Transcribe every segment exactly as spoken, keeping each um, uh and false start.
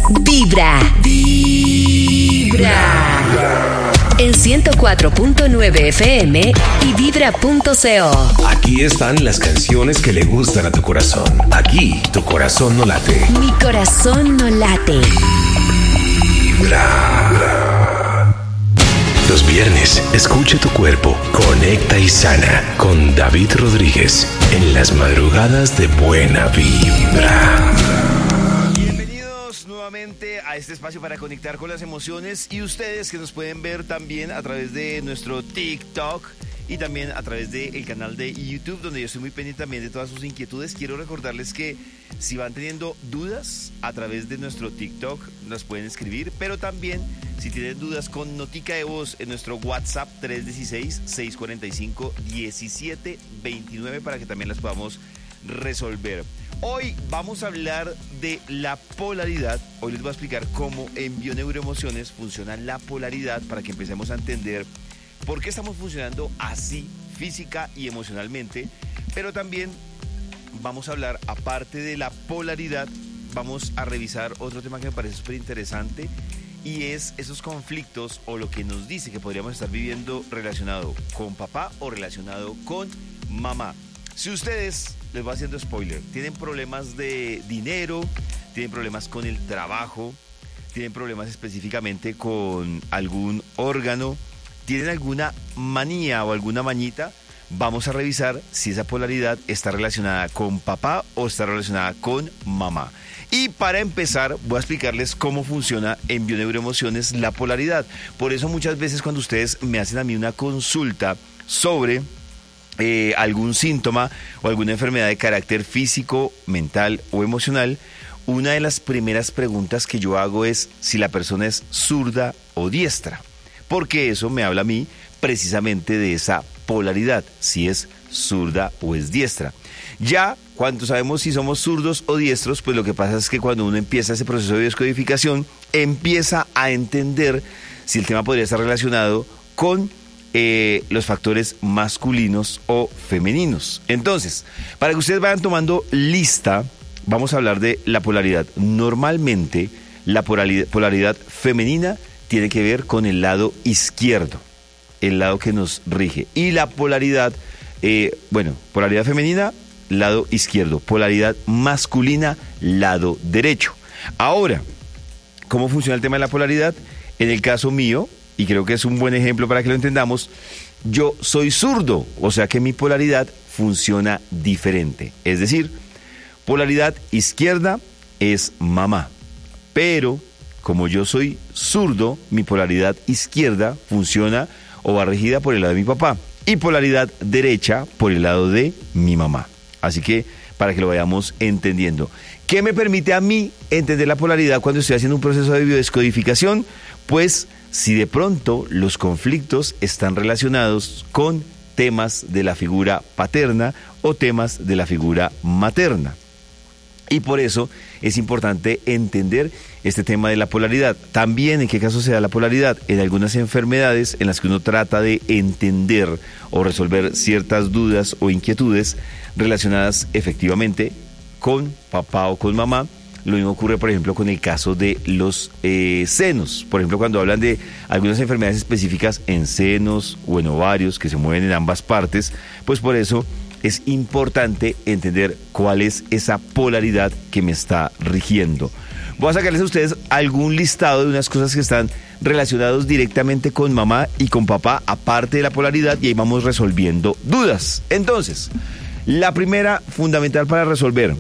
Vibra. Vibra. En ciento cuatro punto nueve F M y vibra punto co. Aquí están las canciones que le gustan a tu corazón. Aquí tu corazón no late. Mi corazón no late. Vibra. Los viernes, escucha tu cuerpo. Conecta y sana con David Rodríguez en las madrugadas de Buena Vibra. Nuevamente a este espacio para conectar con las emociones y ustedes que nos pueden ver también a través de nuestro TikTok y también a través del canal de YouTube, donde yo estoy muy pendiente también de todas sus inquietudes. Quiero recordarles que si van teniendo dudas a través de nuestro TikTok, las pueden escribir, pero también si tienen dudas con notica de voz en nuestro WhatsApp tres uno seis, seis cuatro cinco, uno siete dos nueve para que también las podamos resolver. Hoy vamos a hablar de la polaridad. Hoy les voy a explicar cómo en Bioneuroemociones funciona la polaridad para que empecemos a entender por qué estamos funcionando así física y emocionalmente. Pero también vamos a hablar, aparte de la polaridad, vamos a revisar otro tema que me parece súper interesante y es esos conflictos o lo que nos dice que podríamos estar viviendo relacionado con papá o relacionado con mamá. Si ustedes, les voy haciendo spoiler, tienen problemas de dinero, tienen problemas con el trabajo, tienen problemas específicamente con algún órgano, tienen alguna manía o alguna mañita, vamos a revisar si esa polaridad está relacionada con papá o está relacionada con mamá. Y para empezar, voy a explicarles cómo funciona en Bioneuroemociones la polaridad. Por eso muchas veces cuando ustedes me hacen a mí una consulta sobre Eh, algún síntoma o alguna enfermedad de carácter físico, mental o emocional, una de las primeras preguntas que yo hago es si la persona es zurda o diestra, porque eso me habla a mí precisamente de esa polaridad, si es zurda o es diestra. Ya cuando sabemos si somos zurdos o diestros, pues lo que pasa es que cuando uno empieza ese proceso de descodificación, empieza a entender si el tema podría estar relacionado con Eh, los factores masculinos o femeninos. Entonces, para que ustedes vayan tomando lista, vamos a hablar de la polaridad. Normalmente, la polaridad, polaridad femenina tiene que ver con el lado izquierdo, el lado que nos rige. Y la polaridad, eh, bueno, polaridad femenina, lado izquierdo. Polaridad masculina, lado derecho. Ahora, ¿cómo funciona el tema de la polaridad? En el caso mío, y creo que es un buen ejemplo para que lo entendamos, yo soy zurdo, o sea que mi polaridad funciona diferente. Es decir, polaridad izquierda es mamá, pero como yo soy zurdo, mi polaridad izquierda funciona o va regida por el lado de mi papá y polaridad derecha por el lado de mi mamá. Así que para que lo vayamos entendiendo. ¿Qué me permite a mí entender la polaridad cuando estoy haciendo un proceso de biodescodificación? Pues si de pronto los conflictos están relacionados con temas de la figura paterna o temas de la figura materna. Y por eso es importante entender este tema de la polaridad. También, ¿en qué caso se da la polaridad? En algunas enfermedades en las que uno trata de entender o resolver ciertas dudas o inquietudes relacionadas efectivamente con papá o con mamá. Lo mismo ocurre, por ejemplo, con el caso de los eh, senos. Por ejemplo, cuando hablan de algunas enfermedades específicas en senos o en ovarios que se mueven en ambas partes, pues por eso es importante entender cuál es esa polaridad que me está rigiendo. Voy a sacarles a ustedes algún listado de unas cosas que están relacionados directamente con mamá y con papá, aparte de la polaridad, y ahí vamos resolviendo dudas. Entonces, la primera fundamental para resolver,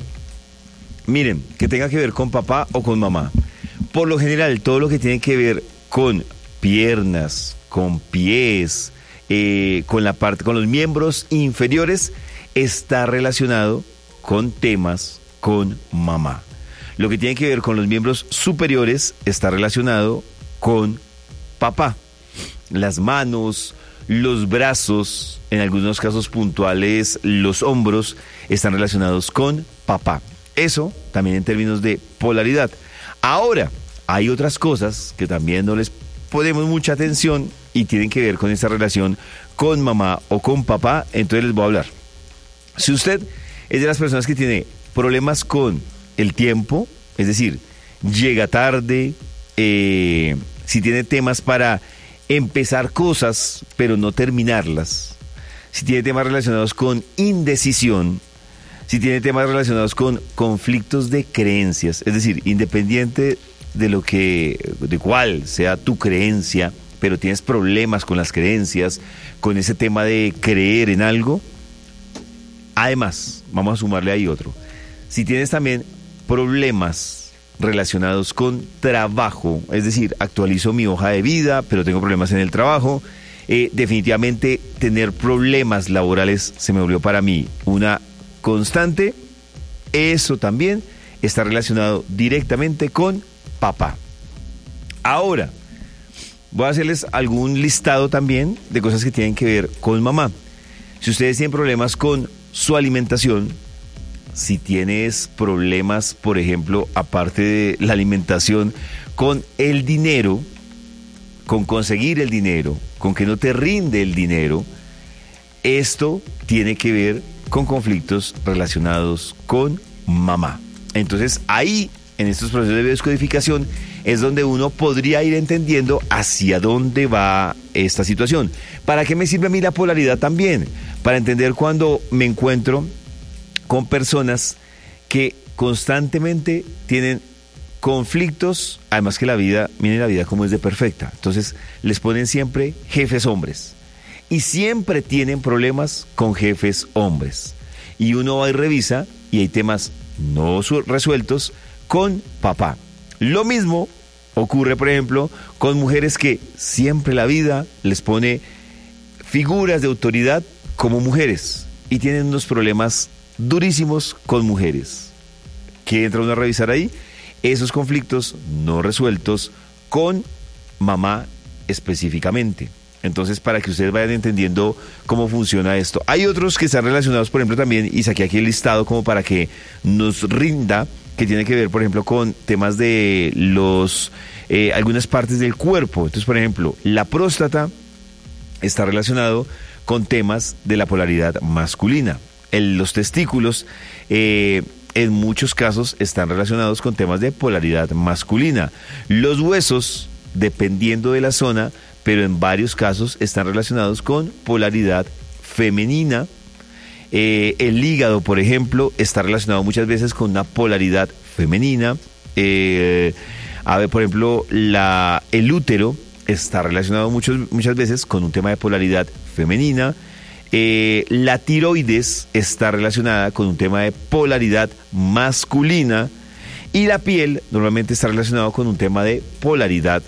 miren, que tenga que ver con papá o con mamá. Por lo general, todo lo que tiene que ver con piernas, con pies, eh, con la parte, con los miembros inferiores, está relacionado con temas con mamá. Lo que tiene que ver con los miembros superiores está relacionado con papá. Las manos, los brazos, en algunos casos puntuales, los hombros, están relacionados con papá. Eso también en términos de polaridad. Ahora, hay otras cosas que también no les ponemos mucha atención y tienen que ver con esta relación con mamá o con papá, entonces les voy a hablar. Si usted es de las personas que tiene problemas con el tiempo, es decir, llega tarde, eh, si tiene temas para empezar cosas pero no terminarlas, si tiene temas relacionados con indecisión, si tiene temas relacionados con conflictos de creencias, es decir, independiente de lo que, de cuál sea tu creencia, pero tienes problemas con las creencias, con ese tema de creer en algo. Además, vamos a sumarle ahí otro. Si tienes también problemas relacionados con trabajo, es decir, actualizo mi hoja de vida, pero tengo problemas en el trabajo, eh, definitivamente tener problemas laborales se me volvió para mí una constante. Eso también está relacionado directamente con papá. Ahora, voy a hacerles algún listado también de cosas que tienen que ver con mamá. Si ustedes tienen problemas con su alimentación, si tienes problemas, por ejemplo, aparte de la alimentación, con el dinero, con conseguir el dinero, con que no te rinde el dinero, esto tiene que ver con conflictos relacionados con mamá. Entonces, ahí, en estos procesos de descodificación, es donde uno podría ir entendiendo hacia dónde va esta situación. ¿Para qué me sirve a mí la polaridad también? Para entender cuando me encuentro con personas que constantemente tienen conflictos, además que la vida, miren la vida como es de perfecta. Entonces, les ponen siempre jefes hombres. Y siempre tienen problemas con jefes hombres. Y uno va y revisa y hay temas no resueltos con papá. Lo mismo ocurre, por ejemplo, con mujeres que siempre la vida les pone figuras de autoridad como mujeres y tienen unos problemas durísimos con mujeres. ¿Qué entra uno a revisar ahí? Esos conflictos no resueltos con mamá específicamente. Entonces, para que ustedes vayan entendiendo cómo funciona esto. Hay otros que están relacionados, por ejemplo, también, y saqué aquí el listado como para que nos rinda, que tiene que ver, por ejemplo, con temas de los eh, algunas partes del cuerpo. Entonces, por ejemplo, la próstata está relacionado con temas de la polaridad masculina. El, los testículos, eh, en muchos casos, están relacionados con temas de polaridad masculina. Los huesos, dependiendo de la zona, pero en varios casos están relacionados con polaridad femenina. Eh, el hígado, por ejemplo, está relacionado muchas veces con una polaridad femenina. Eh, a ver, por ejemplo, la, el útero está relacionado muchos, muchas veces con un tema de polaridad femenina. Eh, la tiroides está relacionada con un tema de polaridad masculina. Y la piel normalmente está relacionado con un tema de polaridad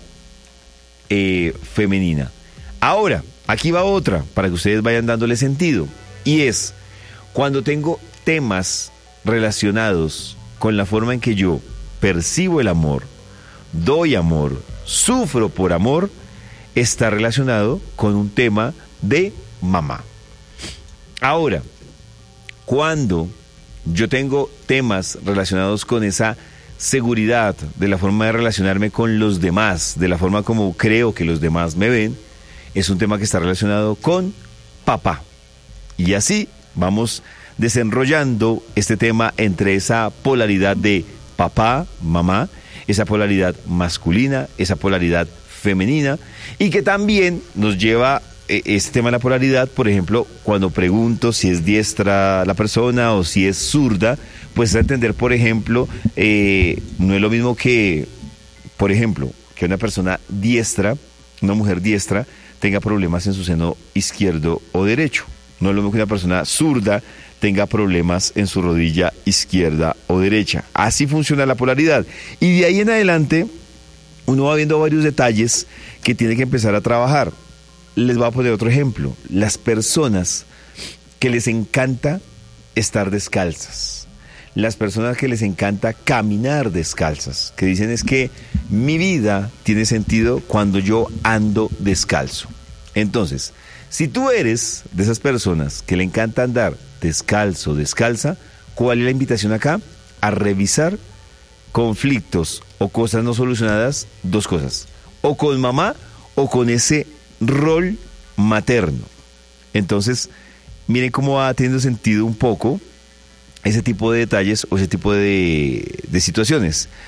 eh, femenina. Ahora, aquí va otra para que ustedes vayan dándole sentido. Y es cuando tengo temas relacionados con la forma en que yo percibo el amor, doy amor, sufro por amor, está relacionado con un tema de mamá. Ahora, cuando yo tengo temas relacionados con esa seguridad de la forma de relacionarme con los demás, de la forma como creo que los demás me ven, es un tema que está relacionado con papá. Y así vamos desenrollando este tema entre esa polaridad de papá, mamá, esa polaridad masculina, esa polaridad femenina, y que también nos lleva eh, este tema de la polaridad, por ejemplo, cuando pregunto si es diestra la persona o si es zurda, pues es entender, por ejemplo, eh, no es lo mismo que, por ejemplo, que una persona diestra, una mujer diestra, tenga problemas en su seno izquierdo o derecho. No es lo mismo que una persona zurda tenga problemas en su rodilla izquierda o derecha. Así funciona la polaridad. Y de ahí en adelante, uno va viendo varios detalles que tiene que empezar a trabajar. Les voy a poner otro ejemplo. Las personas que les encanta estar descalzas. Las personas que les encanta caminar descalzas. Que dicen es que mi vida tiene sentido cuando yo ando descalzo. Entonces, si tú eres de esas personas que le encanta andar descalzo, descalza, ¿cuál es la invitación acá? A revisar conflictos o cosas no solucionadas, dos cosas, o con mamá o con ese rol materno. Entonces, miren cómo va teniendo sentido un poco ese tipo de detalles o ese tipo de, de situaciones.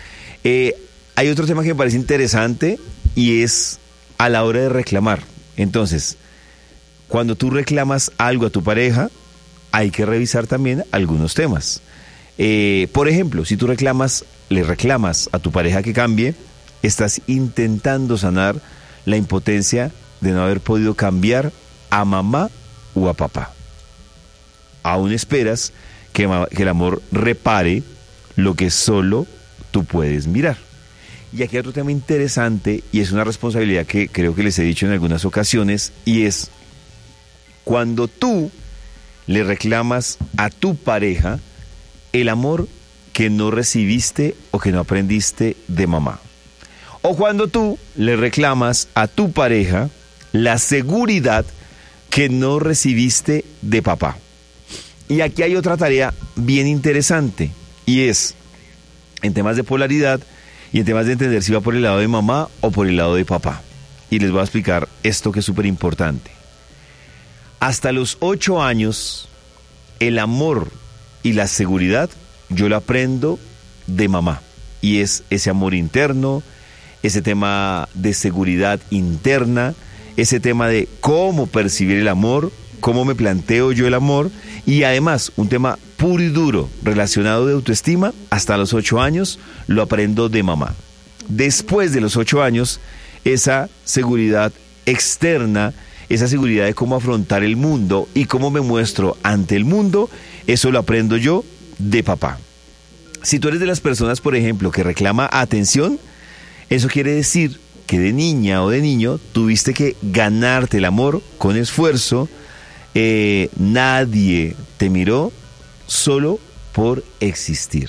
Eh, hay otro tema que me parece interesante y es a la hora de reclamar. Entonces, cuando tú reclamas algo a tu pareja, hay que revisar también algunos temas. Eh, por ejemplo, si tú reclamas, le reclamas a tu pareja que cambie, estás intentando sanar la impotencia de no haber podido cambiar a mamá o a papá. Aún esperas que, que el amor repare lo que solo tú puedes mirar. Y aquí hay otro tema interesante y es una responsabilidad que creo que les he dicho en algunas ocasiones, y es cuando tú le reclamas a tu pareja el amor que no recibiste o que no aprendiste de mamá. O cuando tú le reclamas a tu pareja la seguridad que no recibiste de papá. Y aquí hay otra tarea bien interesante, y es en temas de polaridad y en temas de entender si va por el lado de mamá o por el lado de papá. Y les voy a explicar esto que es súper importante. Hasta los ocho años, el amor y la seguridad yo lo aprendo de mamá. Y es ese amor interno, ese tema de seguridad interna, ese tema de cómo percibir el amor, cómo me planteo yo el amor, y además un tema puro y duro relacionado de autoestima. Hasta los ocho años lo aprendo de mamá. Después de los ocho años, esa seguridad externa, esa seguridad de cómo afrontar el mundo y cómo me muestro ante el mundo, eso lo aprendo yo de papá. Si tú eres de las personas, por ejemplo, que reclama atención, eso quiere decir que de niña o de niño tuviste que ganarte el amor con esfuerzo. Eh, nadie te miró solo por existir.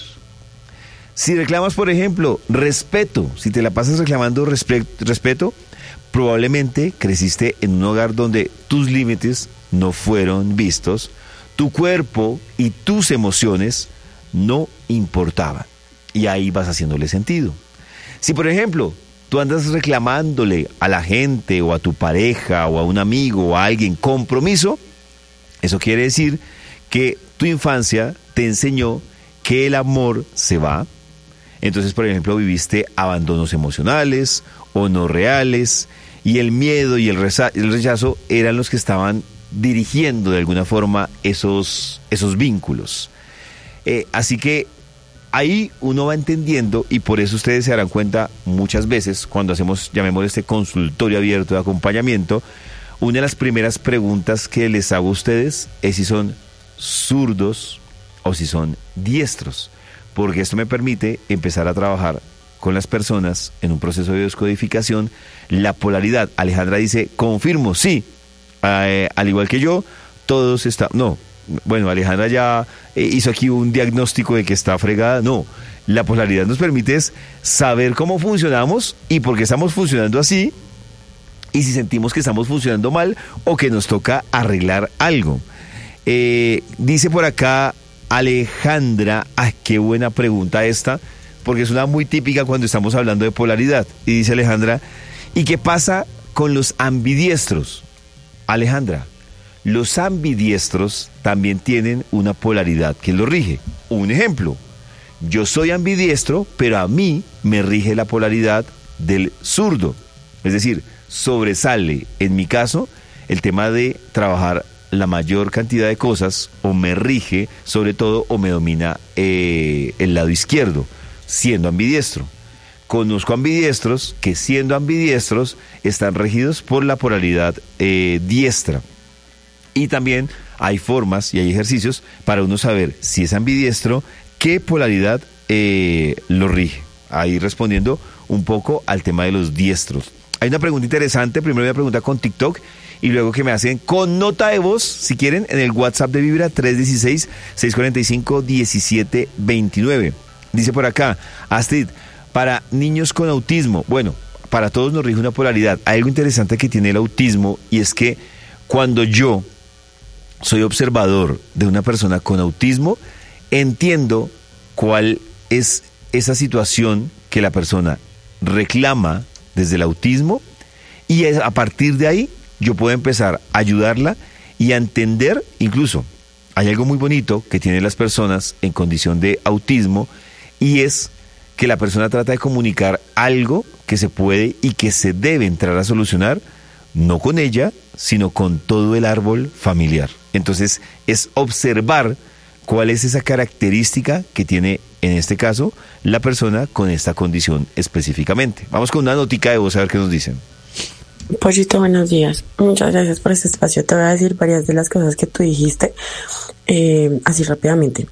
Si reclamas, por ejemplo, respeto, si te la pasas reclamando respe- respeto, probablemente creciste en un hogar donde tus límites no fueron vistos, tu cuerpo y tus emociones no importaban. Y ahí vas haciéndole sentido. Si, por ejemplo, tú andas reclamándole a la gente o a tu pareja o a un amigo o a alguien compromiso, eso quiere decir que tu infancia te enseñó que el amor se va. Entonces, por ejemplo, viviste abandonos emocionales o no reales, y el miedo y el, reza- el rechazo eran los que estaban dirigiendo de alguna forma esos, esos vínculos. Eh, así que ahí uno va entendiendo, y por eso ustedes se darán cuenta muchas veces cuando hacemos, llamémosle, este consultorio abierto de acompañamiento, una de las primeras preguntas que les hago a ustedes es si son zurdos o si son diestros, porque esto me permite empezar a trabajar con las personas en un proceso de descodificación la polaridad. Alejandra dice, confirmo, sí, eh, al igual que yo, todos están, no, bueno, Alejandra ya eh, hizo aquí un diagnóstico de que está fregada, no, la polaridad nos permite es saber cómo funcionamos y por qué estamos funcionando así, y si sentimos que estamos funcionando mal o que nos toca arreglar algo. Eh, dice por acá Alejandra, ah, qué buena pregunta esta, porque es una muy típica cuando estamos hablando de polaridad. Y dice Alejandra, ¿y qué pasa con los ambidiestros? Alejandra, los ambidiestros también tienen una polaridad que los rige. Un ejemplo, yo soy ambidiestro, pero a mí me rige la polaridad del zurdo. Es decir, sobresale en mi caso el tema de trabajar la mayor cantidad de cosas, o me rige sobre todo, o me domina eh, el lado izquierdo, siendo ambidiestro. Conozco ambidiestros que, siendo ambidiestros, están regidos por la polaridad eh, diestra. Y también hay formas y hay ejercicios para uno saber si es ambidiestro, qué polaridad eh, lo rige. Ahí respondiendo un poco al tema de los diestros. Hay una pregunta interesante, primero una pregunta con TikTok y luego que me hacen con nota de voz, si quieren, en el WhatsApp de Vibra tres uno seis, seis cuatro cinco, uno siete dos nueve. Dice por acá, Astrid, para niños con autismo, bueno, para todos nos rige una polaridad. Hay algo interesante que tiene el autismo, y es que cuando yo soy observador de una persona con autismo, entiendo cuál es esa situación que la persona reclama desde el autismo, y a partir de ahí yo puedo empezar a ayudarla y a entender. Incluso hay algo muy bonito que tienen las personas en condición de autismo, y es que la persona trata de comunicar algo que se puede y que se debe entrar a solucionar, no con ella, sino con todo el árbol familiar. Entonces, es observar cuál es esa característica que tiene, en este caso, la persona con esta condición específicamente. Vamos con una notica de voz a ver qué nos dicen. Pollito, buenos días. Muchas gracias por este espacio. Te voy a decir varias de las cosas que tú dijiste, eh, así rápidamente.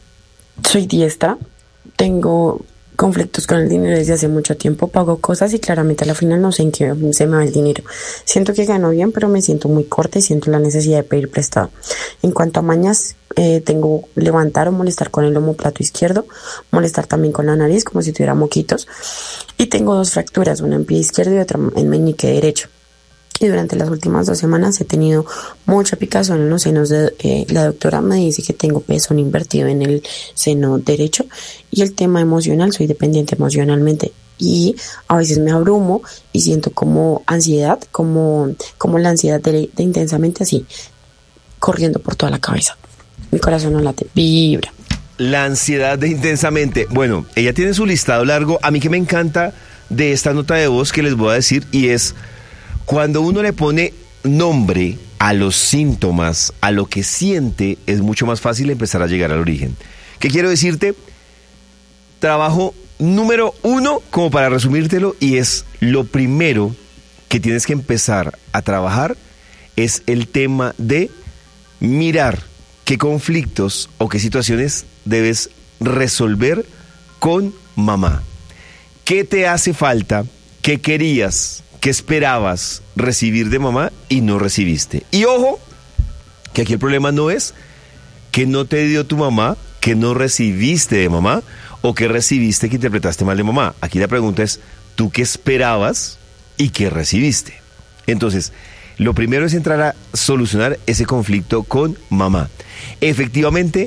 Soy diestra, tengo conflictos con el dinero desde hace mucho tiempo, pago cosas y claramente a la final no sé en qué se me va el dinero. Siento que gano bien, pero me siento muy corta y siento la necesidad de pedir prestado. En cuanto a mañas, eh, tengo levantar o molestar con el omóplato izquierdo, molestar también con la nariz como si tuviera moquitos, y tengo dos fracturas, una en pie izquierdo y otra en meñique derecho. Y durante las últimas dos semanas he tenido mucha picazón en los senos. De, eh, la doctora me dice que tengo pezón invertido en el seno derecho. Y el tema emocional, soy dependiente emocionalmente. Y a veces me abrumo y siento como ansiedad, como, como la ansiedad de, de intensamente así, corriendo por toda la cabeza. Mi corazón no late, vibra. La ansiedad de intensamente. Bueno, ella tiene su listado largo. A mí que me encanta de esta nota de voz que les voy a decir, y es... cuando uno le pone nombre a los síntomas, a lo que siente, es mucho más fácil empezar a llegar al origen. ¿Qué quiero decirte? Trabajo número uno, como para resumírtelo, y es lo primero que tienes que empezar a trabajar, es el tema de mirar qué conflictos o qué situaciones debes resolver con mamá. ¿Qué te hace falta? ¿Qué querías? ¿Qué esperabas recibir de mamá y no recibiste? Y ojo, que aquí el problema no es que no te dio tu mamá, que no recibiste de mamá, o que recibiste que interpretaste mal de mamá. Aquí la pregunta es, ¿tú qué esperabas y qué recibiste? Entonces, lo primero es entrar a solucionar ese conflicto con mamá. Efectivamente,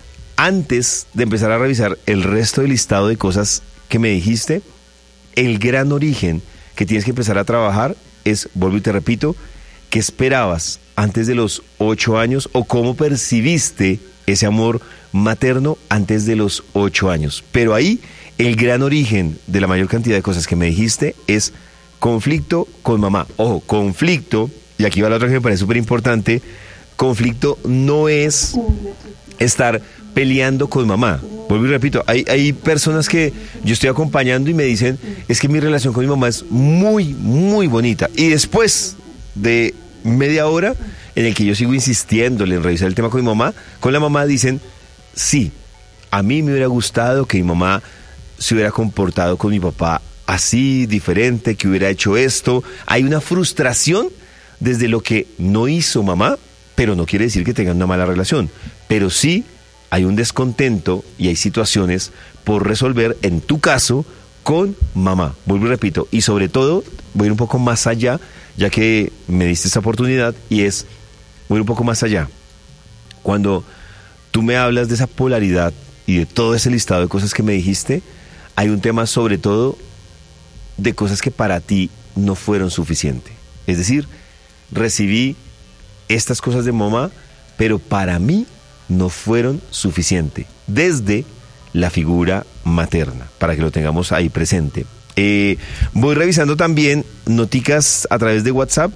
antes de empezar a revisar el resto del listado de cosas que me dijiste, el gran origen que tienes que empezar a trabajar es, vuelvo y te repito, ¿qué esperabas antes de los ocho años o cómo percibiste ese amor materno antes de los ocho años? Pero ahí el gran origen de la mayor cantidad de cosas que me dijiste es conflicto con mamá. Ojo, conflicto, y aquí va la otra que me parece súper importante, conflicto no es estar peleando con mamá. Vuelvo y repito, hay, hay personas que yo estoy acompañando y me dicen, es que mi relación con mi mamá es muy, muy bonita. Y después de media hora en el que yo sigo insistiéndole en revisar el tema con mi mamá, con la mamá dicen, sí, a mí me hubiera gustado que mi mamá se hubiera comportado con mi papá así, diferente, que hubiera hecho esto. Hay una frustración desde lo que no hizo mamá, pero no quiere decir que tengan una mala relación. Pero sí hay un descontento y hay situaciones por resolver, en tu caso, con mamá. Vuelvo y repito, y sobre todo, voy a ir un poco más allá, ya que me diste esa oportunidad, y es, voy a ir un poco más allá. Cuando tú me hablas de esa polaridad y de todo ese listado de cosas que me dijiste, hay un tema sobre todo de cosas que para ti no fueron suficientes. Es decir, recibí estas cosas de mamá, pero para mí no fueron suficientes, desde la figura materna, para que lo tengamos ahí presente. Eh, voy revisando también noticas a través de WhatsApp.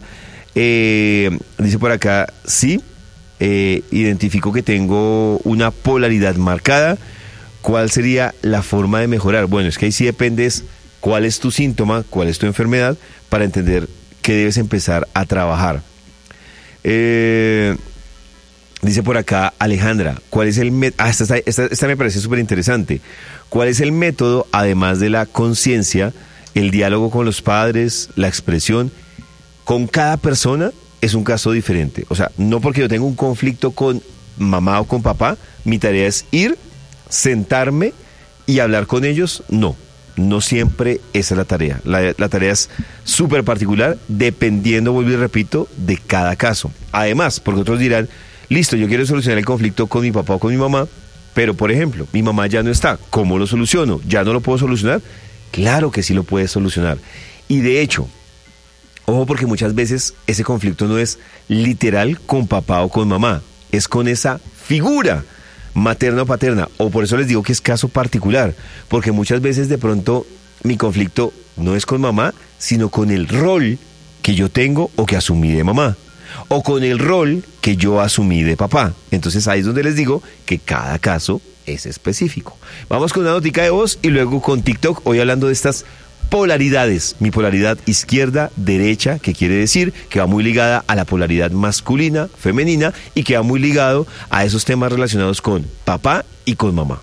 Eh, dice por acá, sí, eh, identifico que tengo una polaridad marcada. ¿Cuál sería la forma de mejorar? Bueno, es que ahí sí dependes cuál es tu síntoma, cuál es tu enfermedad, para entender qué debes empezar a trabajar. Eh... Dice por acá Alejandra, ¿cuál es el método? Ah, esta, esta, esta me parece súper interesante. ¿Cuál es el método, además de la conciencia, el diálogo con los padres, la expresión? Con cada persona es un caso diferente. O sea, no porque yo tenga un conflicto con mamá o con papá, mi tarea es ir, sentarme y hablar con ellos. No, no siempre esa es la tarea. La, la tarea es súper particular, dependiendo, vuelvo y repito, de cada caso. Además, porque otros dirán, listo, yo quiero solucionar el conflicto con mi papá o con mi mamá, pero por ejemplo, mi mamá ya no está. ¿Cómo lo soluciono? ¿Ya no lo puedo solucionar? Claro que sí lo puedes solucionar. Y de hecho, ojo, porque muchas veces ese conflicto no es literal con papá o con mamá, es con esa figura materna o paterna, o por eso les digo que es caso particular, porque muchas veces de pronto mi conflicto no es con mamá, sino con el rol que yo tengo o que asumí de mamá, o con el rol que yo asumí de papá. Entonces ahí es donde les digo que cada caso es específico. Vamos con una notica de voz y luego con TikTok, hoy hablando de estas polaridades, mi polaridad izquierda-derecha, que quiere decir que va muy ligada a la polaridad masculina, femenina, y que va muy ligado a esos temas relacionados con papá y con mamá.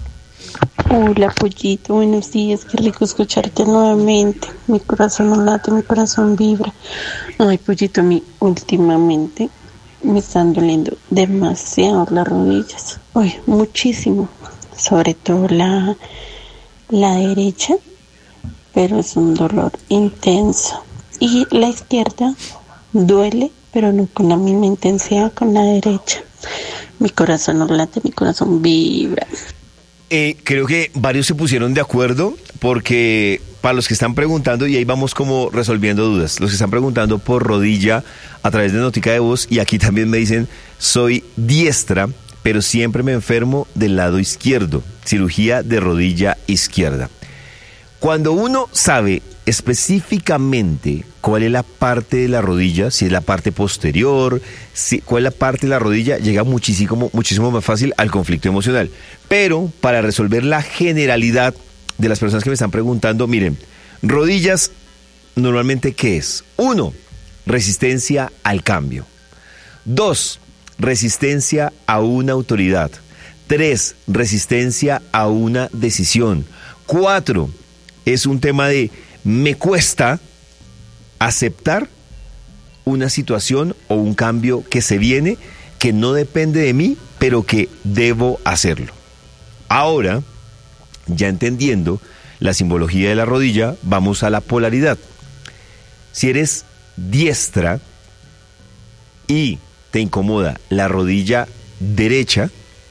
Hola, Pollito, buenos días, qué rico escucharte nuevamente. Mi corazón no late, mi corazón vibra. Ay, Pollito, a mí últimamente me están doliendo demasiado las rodillas. Uy, muchísimo, sobre todo la, la derecha, pero es un dolor intenso. Y la izquierda duele, pero no con la misma intensidad con la derecha. Mi corazón no late, mi corazón vibra. Eh, creo que varios se pusieron de acuerdo porque para los que están preguntando, y ahí vamos como resolviendo dudas, los que están preguntando por rodilla a través de notica de voz, y aquí también me dicen, soy diestra, pero siempre me enfermo del lado izquierdo, cirugía de rodilla izquierda. Cuando uno sabe específicamente cuál es la parte de la rodilla, si es la parte posterior, si, cuál es la parte de la rodilla, llega muchísimo, muchísimo más fácil al conflicto emocional. Pero para resolver la generalidad de las personas que me están preguntando, miren, rodillas, normalmente, ¿qué es? Uno, resistencia al cambio. Dos, resistencia a una autoridad. Tres, resistencia a una decisión. Cuatro, es un tema de me cuesta aceptar una situación o un cambio que se viene, que no depende de mí, pero que debo hacerlo. Ahora, ya entendiendo la simbología de la rodilla, vamos a la polaridad. Si eres diestra y te incomoda la rodilla derecha,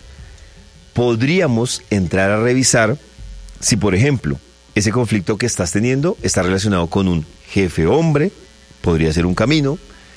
podríamos entrar a revisar si, por ejemplo, ese conflicto que estás teniendo está relacionado con un jefe hombre, podría ser un camino.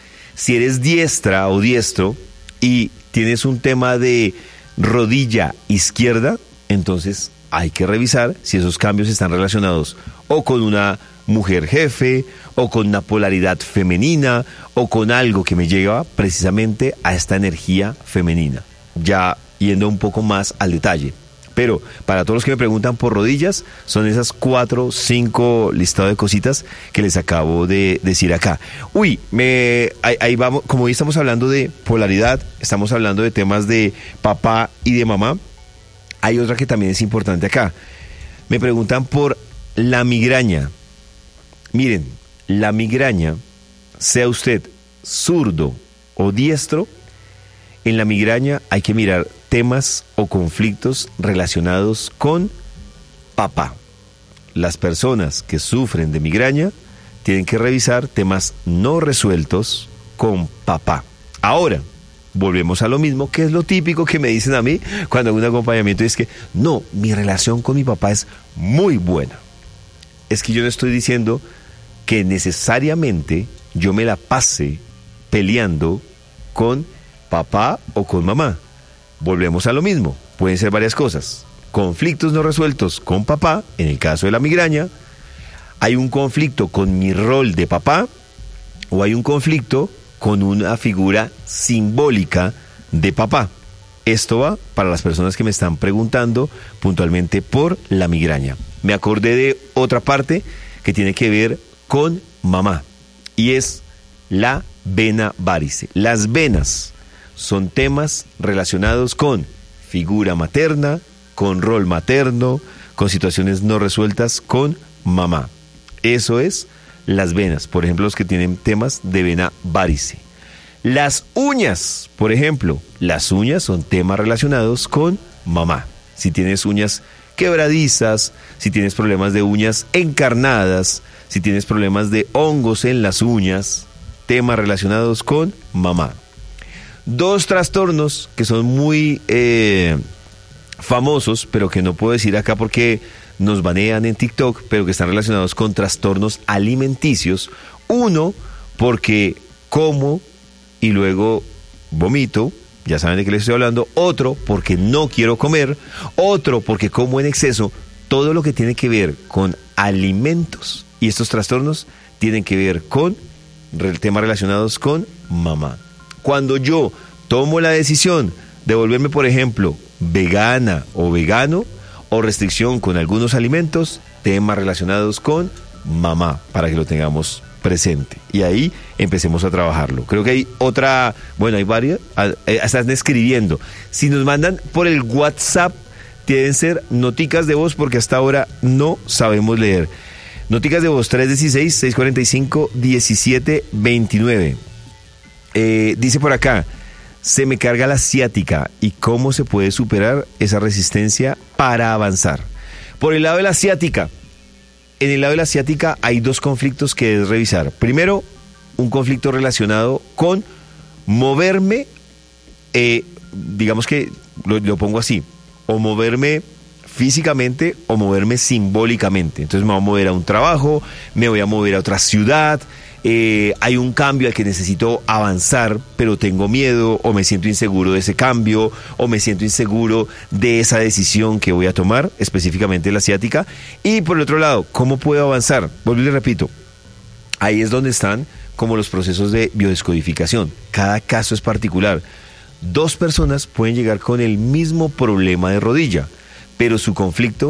Si eres diestra o diestro y tienes un tema de rodilla izquierda, entonces hay que revisar si esos cambios están relacionados o con una mujer jefe, o con una polaridad femenina, o con algo que me lleva precisamente a esta energía femenina. Ya yendo un poco más al detalle. Pero para todos los que me preguntan por rodillas, son esas cuatro, cinco listados de cositas que les acabo de decir acá. Uy, me, ahí, ahí vamos, como hoy estamos hablando de polaridad, estamos hablando de temas de papá y de mamá, hay otra que también es importante acá. Me preguntan por la migraña. Miren, la migraña, sea usted zurdo o diestro, en la migraña hay que mirar temas o conflictos relacionados con papá. Las personas que sufren de migraña tienen que revisar temas no resueltos con papá. Ahora, volvemos a lo mismo, que es lo típico que me dicen a mí cuando hago un acompañamiento, y es que no, mi relación con mi papá es muy buena. Es que yo no estoy diciendo que necesariamente yo me la pase peleando con papá o con mamá. Volvemos a lo mismo, pueden ser varias cosas. Conflictos no resueltos con papá, en el caso de la migraña, hay un conflicto con mi rol de papá, o hay un conflicto con una figura simbólica de papá. Esto va para las personas que me están preguntando puntualmente por la migraña. Me acordé de otra parte que tiene que ver con mamá, y es la vena varice. Las venas son temas relacionados con figura materna, con rol materno, con situaciones no resueltas con mamá. Eso es las venas, por ejemplo, los que tienen temas de vena varice. Las uñas, por ejemplo, las uñas son temas relacionados con mamá. Si tienes uñas quebradizas, si tienes problemas de uñas encarnadas, si tienes problemas de hongos en las uñas, temas relacionados con mamá. Dos trastornos que son muy eh, famosos, pero que no puedo decir acá porque nos banean en TikTok, pero que están relacionados con trastornos alimenticios. Uno, porque como y luego vomito, ya saben de qué les estoy hablando, otro porque no quiero comer, otro porque como en exceso. Todo lo que tiene que ver con alimentos y estos trastornos tienen que ver con temas relacionados con mamá. Cuando yo tomo la decisión de volverme, por ejemplo, vegana o vegano, o restricción con algunos alimentos, temas relacionados con mamá, para que lo tengamos presente. Y ahí empecemos a trabajarlo. Creo que hay otra, bueno, hay varias, están escribiendo. Si nos mandan por el WhatsApp, deben ser noticas de voz, porque hasta ahora no sabemos leer. Noticas de voz tres uno seis, seis cuatro cinco, uno siete dos nueve. Eh, dice por acá, se me carga la ciática. ¿Y cómo se puede superar esa resistencia para avanzar? Por el lado de la ciática, en el lado de la ciática hay dos conflictos que debes revisar. Primero, un conflicto relacionado con moverme, eh, digamos que lo, lo pongo así, o moverme físicamente o moverme simbólicamente. Entonces me voy a mover a un trabajo, me voy a mover a otra ciudad, eh, hay un cambio al que necesito avanzar, pero tengo miedo, o me siento inseguro de ese cambio, o me siento inseguro de esa decisión que voy a tomar, específicamente la ciática. Y por el otro lado, ¿cómo puedo avanzar? Vuelvo y le repito, ahí es donde están como los procesos de biodescodificación. Cada caso es particular. Dos personas pueden llegar con el mismo problema de rodilla, pero su conflicto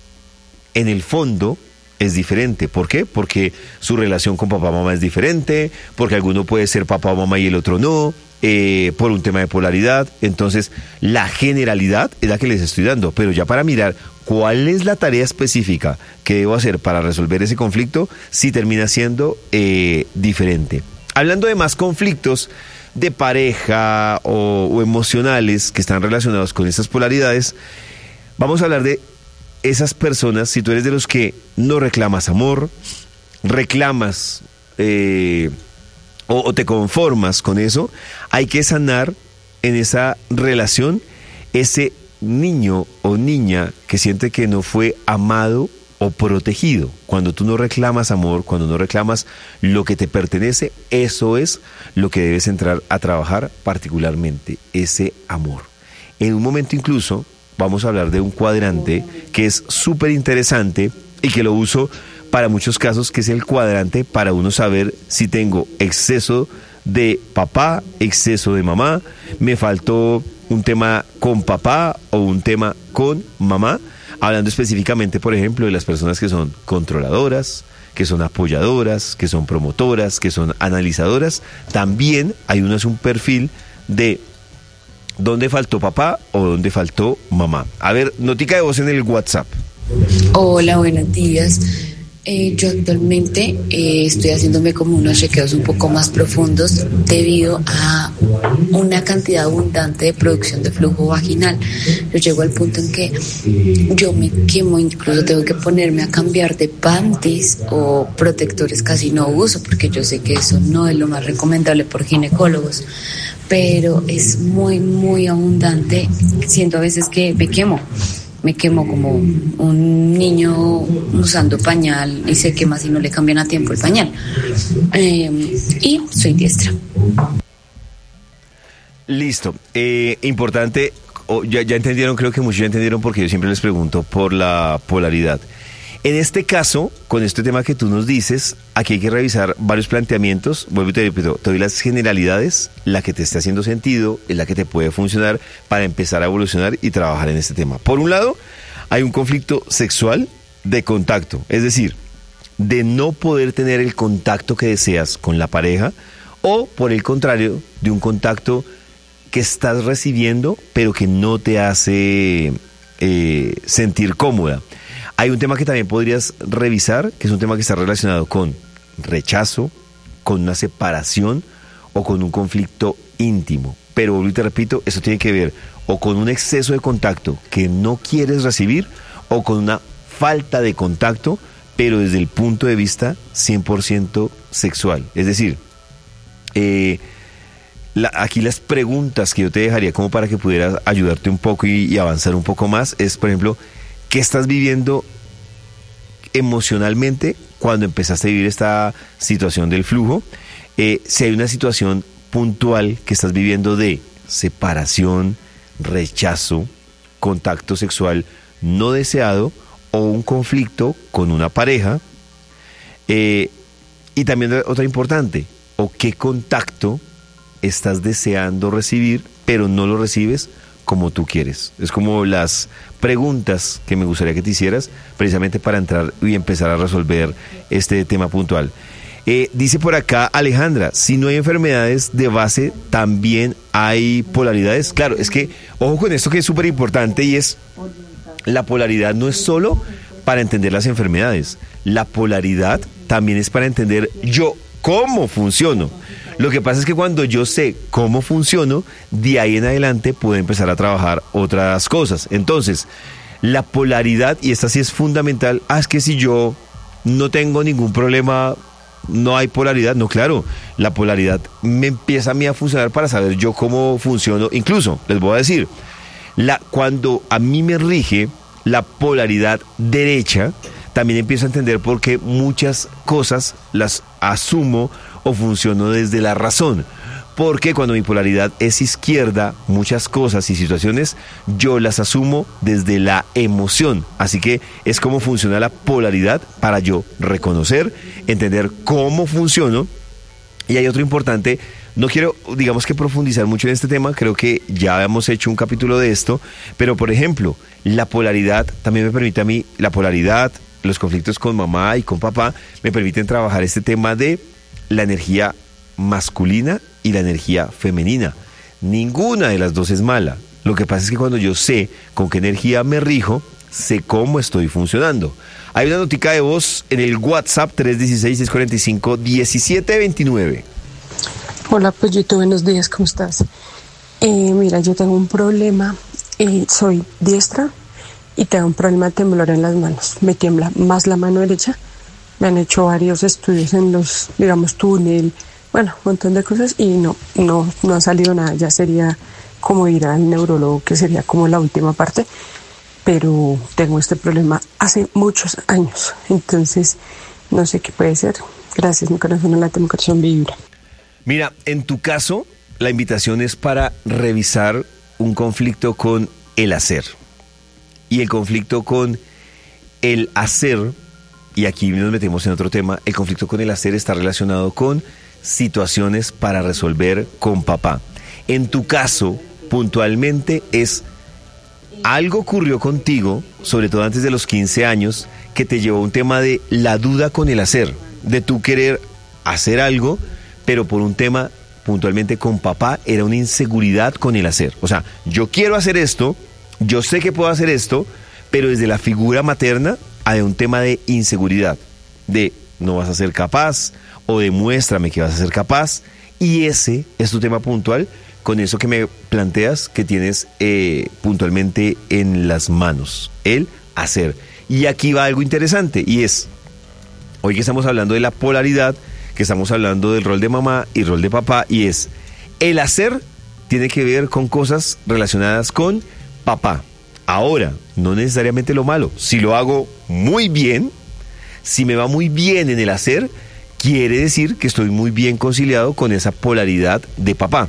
en el fondo es diferente. ¿Por qué? Porque su relación con papá o mamá es diferente, porque alguno puede ser papá o mamá y el otro no, eh, por un tema de polaridad. Entonces, la generalidad es la que les estoy dando, pero ya para mirar cuál es la tarea específica que debo hacer para resolver ese conflicto, sí termina siendo eh, diferente. Hablando de más conflictos de pareja o, o emocionales que están relacionados con estas polaridades, vamos a hablar de esas personas. Si tú eres de los que no reclamas amor, reclamas eh, o, o te conformas con eso, hay que sanar en esa relación ese niño o niña que siente que no fue amado o protegido. Cuando tú no reclamas amor, cuando no reclamas lo que te pertenece, eso es lo que debes entrar a trabajar particularmente, ese amor. En un momento incluso vamos a hablar de un cuadrante que es súper interesante y que lo uso para muchos casos, que es el cuadrante para uno saber si tengo exceso de papá, exceso de mamá, me faltó un tema con papá o un tema con mamá. Hablando específicamente, por ejemplo, de las personas que son controladoras, que son apoyadoras, que son promotoras, que son analizadoras. También hay uno, es un perfil de dónde faltó papá o dónde faltó mamá. A ver, notica de voz en el WhatsApp. Hola, buenos días. Eh, yo actualmente eh, estoy haciéndome como unos chequeos un poco más profundos debido a una cantidad abundante de producción de flujo vaginal. Yo llego al punto en que yo me quemo, incluso tengo que ponerme a cambiar de panties o protectores, casi no uso porque yo sé que eso no es lo más recomendable por ginecólogos, pero es muy, muy abundante. Siento a veces que me quemo. Me quemo como un niño usando pañal y se quema si no le cambian a tiempo el pañal. Eh, y soy diestra. Listo. Eh, importante, oh, ya, ya entendieron, creo que muchos ya entendieron, porque yo siempre les pregunto por la polaridad. En este caso, con este tema que tú nos dices, aquí hay que revisar varios planteamientos. Vuelvo y te repito, te doy las generalidades, la que te esté haciendo sentido, es la que te puede funcionar para empezar a evolucionar y trabajar en este tema. Por un lado, hay un conflicto sexual de contacto, es decir, de no poder tener el contacto que deseas con la pareja, o por el contrario, de un contacto que estás recibiendo, pero que no te hace eh, sentir cómoda. Hay un tema que también podrías revisar, que es un tema que está relacionado con rechazo, con una separación o con un conflicto íntimo. Pero, vuelvo y te repito, eso tiene que ver o con un exceso de contacto que no quieres recibir, o con una falta de contacto, pero desde el punto de vista cien por ciento sexual. Es decir, eh, la, aquí las preguntas que yo te dejaría como para que pudieras ayudarte un poco y, y avanzar un poco más es, por ejemplo, ¿qué estás viviendo emocionalmente cuando empezaste a vivir esta situación del flujo? Eh, si hay una situación puntual que estás viviendo de separación, rechazo, contacto sexual no deseado o un conflicto con una pareja. Eh, y también otra importante, o qué contacto estás deseando recibir, pero no lo recibes como tú quieres. Es como las preguntas que me gustaría que te hicieras, precisamente para entrar y empezar a resolver este tema puntual. Eh, dice por acá Alejandra, si no hay enfermedades de base, también hay polaridades. Claro, es que, ojo con esto que es súper importante, y es, la polaridad no es solo para entender las enfermedades, la polaridad también es para entender yo cómo funciono. Lo que pasa es que cuando yo sé cómo funciono, de ahí en adelante puedo empezar a trabajar otras cosas. Entonces, la polaridad, y esta sí es fundamental, ah, es que si yo no tengo ningún problema, no hay polaridad. No, claro, la polaridad me empieza a mí a funcionar para saber yo cómo funciono. Incluso, les voy a decir, la, cuando a mí me rige la polaridad derecha, también empiezo a entender por qué muchas cosas las asumo o funciono desde la razón. Porque cuando mi polaridad es izquierda, muchas cosas y situaciones yo las asumo desde la emoción. Así que es como funciona la polaridad para yo reconocer, entender cómo funciono. Y hay otro importante, no quiero, digamos que profundizar mucho en este tema, creo que ya hemos hecho un capítulo de esto, pero por ejemplo, la polaridad también me permite a mí, la polaridad, los conflictos con mamá y con papá, me permiten trabajar este tema de la energía masculina y la energía femenina. Ninguna de las dos es mala. Lo que pasa es que cuando yo sé con qué energía me rijo, sé cómo estoy funcionando. Hay una notica de voz en el WhatsApp tres uno seis, seis cuatro cinco, uno siete dos nueve. Hola, Pollito, buenos días, ¿cómo estás? Eh, mira, yo tengo un problema, eh, soy diestra y tengo un problema de temblor en las manos. Me tiembla más la mano derecha. Me han hecho varios estudios en los, digamos, túnel, bueno, un montón de cosas y no, no, no ha salido nada. Ya sería como ir al neurólogo, que sería como la última parte, pero tengo este problema hace muchos años. Entonces, no sé qué puede ser. Gracias, mi corazón no late, mi corazón vibra. Mira, en tu caso, la invitación es para revisar un conflicto con el hacer. Y el conflicto con el hacer, y aquí nos metemos en otro tema, el conflicto con el hacer está relacionado con situaciones para resolver con papá. En tu caso, puntualmente, es algo ocurrió contigo, sobre todo antes de los quince años, que te llevó a un tema de la duda con el hacer, de tú querer hacer algo, pero por un tema puntualmente con papá, era una inseguridad con el hacer. O sea, yo quiero hacer esto, yo sé que puedo hacer esto, pero desde la figura materna hay un tema de inseguridad, de no vas a ser capaz, o demuéstrame que vas a ser capaz, y ese es tu tema puntual con eso que me planteas que tienes eh, puntualmente en las manos, el hacer. Y aquí va algo interesante, y es, hoy que estamos hablando de la polaridad, que estamos hablando del rol de mamá y rol de papá, y es, el hacer tiene que ver con cosas relacionadas con papá. Ahora, no necesariamente lo malo. Si lo hago muy bien, si me va muy bien en el hacer, quiere decir que estoy muy bien conciliado con esa polaridad de papá.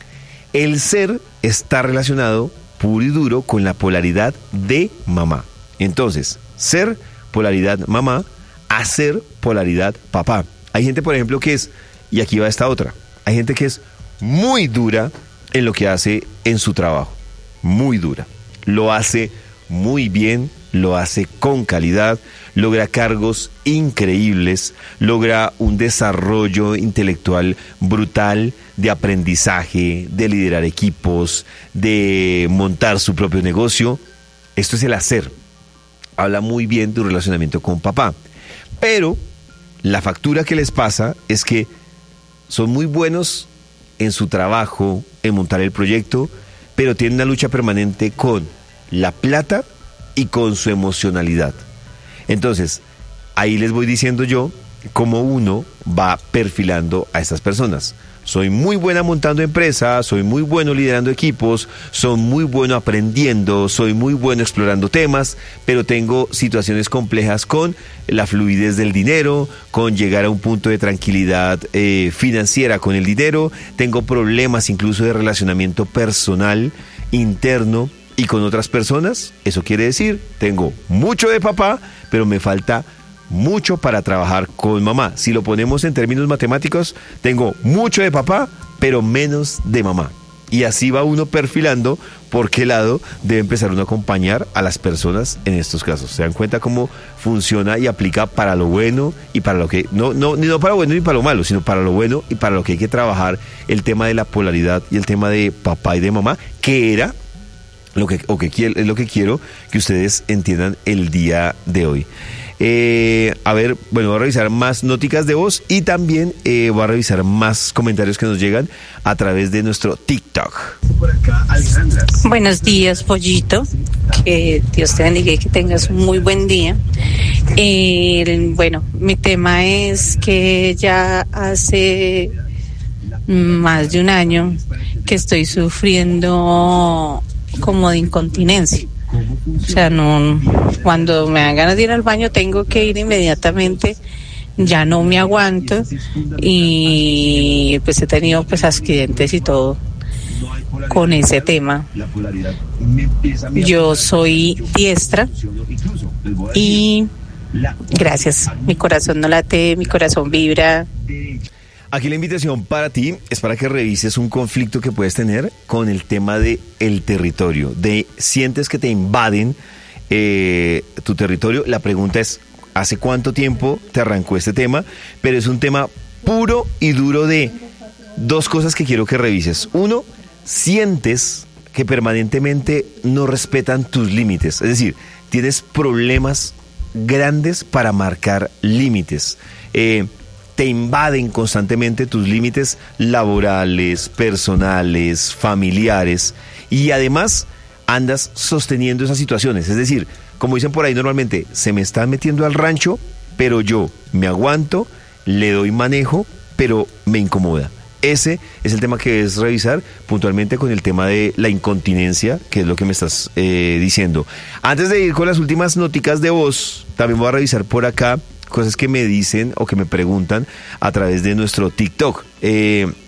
El ser está relacionado puro y duro con la polaridad de mamá. Entonces, ser, polaridad mamá, hacer, polaridad papá. Hay gente, por ejemplo, que es, y aquí va esta otra, hay gente que es muy dura en lo que hace en su trabajo. Muy dura. Lo hace muy bien, lo hace con calidad, logra cargos increíbles, logra un desarrollo intelectual brutal de aprendizaje, de liderar equipos, de montar su propio negocio. Esto es el hacer. Habla muy bien de un relacionamiento con papá. Pero la factura que les pasa es que son muy buenos en su trabajo, en montar el proyecto, pero tienen una lucha permanente con la plata y con su emocionalidad. Entonces, ahí les voy diciendo yo cómo uno va perfilando a estas personas. soy muy buena montando empresas, soy muy bueno liderando equipos, soy muy bueno aprendiendo, soy muy bueno explorando temas, pero tengo situaciones complejas con la fluidez del dinero, con llegar a un punto de tranquilidad eh, financiera con el dinero, tengo problemas incluso de relacionamiento personal, interno y con otras personas. Eso quiere decir, tengo mucho de papá, pero me falta mucho para trabajar con mamá. Si lo ponemos en términos matemáticos, tengo mucho de papá, pero menos de mamá. Y así va uno perfilando por qué lado debe empezar uno a acompañar a las personas en estos casos. ¿Se dan cuenta cómo funciona y aplica para lo bueno y para lo que... No, no, ni no para lo bueno ni para lo malo, sino para lo bueno y para lo que hay que trabajar, el tema de la polaridad y el tema de papá y de mamá, que era lo que, o que quiero, es lo que quiero que ustedes entiendan el día de hoy. Eh, a ver, bueno, voy a revisar más noticas de voz y también eh, voy a revisar más comentarios que nos llegan a través de nuestro TikTok. Por acá, Alejandra. Buenos días, Pollito. Que Dios te bendiga y que tengas un muy buen día. Eh, bueno, mi tema es que ya hace más de un año que estoy sufriendo como de incontinencia. O sea, no, cuando me dan ganas de ir al baño tengo que ir inmediatamente, ya no me aguanto y pues he tenido pues accidentes y todo con ese tema. Yo soy diestra y gracias, mi corazón no late, mi corazón vibra. Aquí la invitación para ti es para que revises un conflicto que puedes tener con el tema de el territorio, de sientes que te invaden eh, tu territorio. La pregunta es, ¿hace cuánto tiempo te arrancó este tema? Pero es un tema puro y duro de dos cosas que quiero que revises. Uno, sientes que permanentemente no respetan tus límites, es decir, tienes problemas grandes para marcar límites. Eh, te invaden constantemente tus límites laborales, personales, familiares, y además andas sosteniendo esas situaciones. Es decir, como dicen por ahí normalmente, se me están metiendo al rancho, pero yo me aguanto, le doy manejo, pero me incomoda. Ese es el tema que debes revisar puntualmente con el tema de la incontinencia, que es lo que me estás eh, diciendo. Antes de ir con las últimas noticas de voz, también voy a revisar por acá cosas que me dicen o que me preguntan a través de nuestro TikTok. Eh,